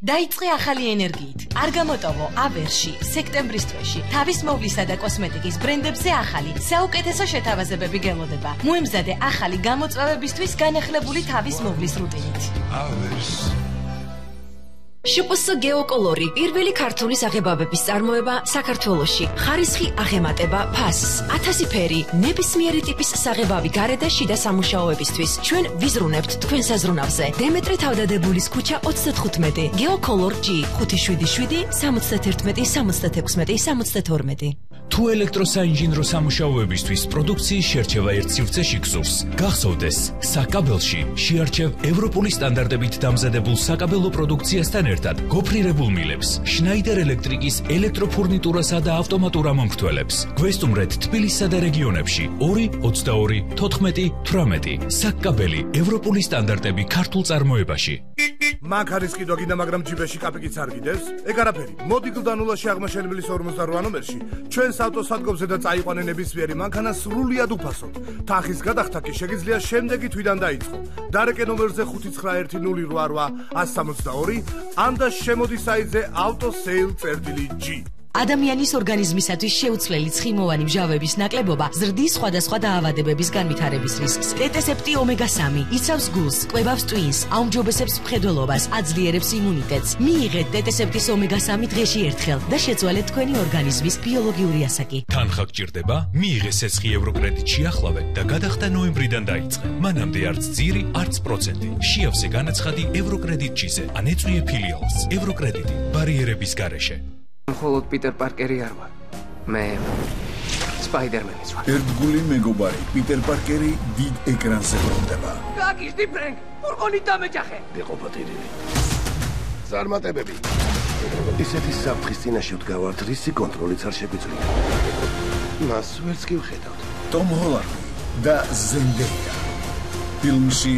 დაიწყე ახალი ენერგიით. არ გამოტოვო ავერში, სექტემბრის თვეში, თავის მოვლისა და კოსმეტიკის ბრენდებზე ახალი, საუკეთესო შეთავაზებები გელოდება. მოემზადე ახალი გამოწვევებისთვის განახლებული თავის მოვლის რუტინით. ავერს. შპს გეოკოლორი პირველი ქართული საღებავების წარმოება საქართველოში. ხარისხი აღემატება ფასს. 1000 ფერი, ნებისმიერი ტიპის საღებავი გარე და შიდა სამუშაოებისთვის. ჩვენ ვიზრუნებთ თქვენ საზრუნავზე. დემეტრე თავდადებულის ქუჩა 35. გეოკოლორ G 577 71 66 72. თუ ელექტროსაინჟინრო სამუშაოებისთვის პროდუქციის შერჩევა ერთ სივრცეში გსურს, გახსოვდეს, საკაბელში შეარჩევ ევროპული სტანდარტებით დამზადებულ საკაბელო პროდუქციასთან ერთად გოფრირებულ მილებს, შნაიდერ ელექტრიკის ელექტროფურნიტურასა და ავტომატურ ამომრთველებს. გვესტუმრეთ თბილისსა და რეგიონებში 2 22 14 18. საკაბელი ევროპული სტანდარტები ქართულ წარმოებაში. მაგ არის კიდო გინდა, მაგრამ ჯიბეში კაპიკიც არ გიდევს. ეგ არაფერი. მოდი გლდანულაში აღმაშენებლის 58 ნომერში ჩვენს ავტოსადგომზე და წაიყვანე ნებისმიერი მანქანა სრულიად უფასოდ. თახის გადახდა კი შეგიძლია შემდეგი თვიდან დაიწყო. დარეკე ნომერზე 59088 162 ან და შემოდი საიტზე autosale.g. ადამიანის ორგანიზმისათვის შეუცვლელი ცხიმოვანი მჟავების ნაკლებობა ზრდის სხვადასხვა დაავადებების განვითარების რისკს. ტეტესეპტი ომეგა-3 იცავს გულს, კვებავს ტვინს, აუმჯობესებს მხედველობას, აძლიერებს იმუნიტეტს. მიიღეთ ტეტესეპტის ომეგა-3 დღეში ერთხელ და შეცვალეთ თქვენი ორგანიზმის ბიოლოგიური ასაკი. თანხა გჭირდება? მიიღე სესხი ევროკრედიტში ახლავე და გადახდა ნოემბრიდან დაიწყე. მანამდე არც ძირი, არც პროცენტი. შეავსე განაცხადი ევროკრედიტჩიზე, ან ეწვიე ფილიალს. ევროკრედიტი ბარიერების გარეშე. მხოლოდ პიტერ პარკერი არ ვარ. მე სპაიდერმენიც ვარ. ერთგული მეგობარი პიტერ პარკერი დიდ ეკრანზე ბრუნდება. გაგიშდი ფრენკ, ფურგონით დამეჯახე. მეყოფატირილი. წარმატებები. ისეთი საფრთხის წინაშე ვდგავართ, რისი კონტროლიც არ შეგვიძლია. მას ვერც კი ვხედავთ. ტომ ჰოლანდი და ზენდეია. ფილმში